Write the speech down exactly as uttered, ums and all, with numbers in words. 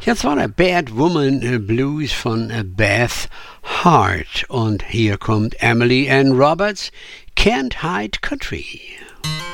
Jetzt war der Bad Woman Blues von Beth Hart und hier kommt Emily Ann Roberts, Can't Hide Country.